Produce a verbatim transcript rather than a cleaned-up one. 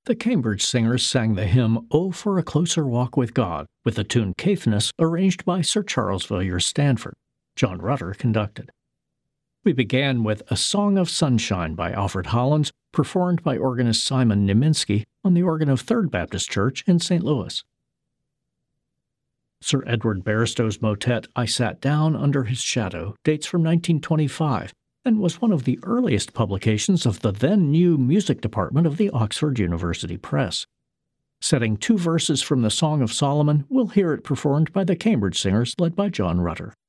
The Cambridge Singers sang the hymn "Oh, for a Closer Walk with God," with the tune Caithness, arranged by Sir Charles Villiers Stanford. John Rutter conducted. We began with "A Song of Sunshine" by Alfred Hollins, performed by organist Simon Niemiński on the organ of Third Baptist Church in Saint Louis. Sir Edward Barstow's motet "I Sat Down Under His Shadow" dates from nineteen twenty-five and was one of the earliest publications of the then-new music department of the Oxford University Press. Setting two verses from the Song of Solomon, we'll hear it performed by the Cambridge Singers led by John Rutter.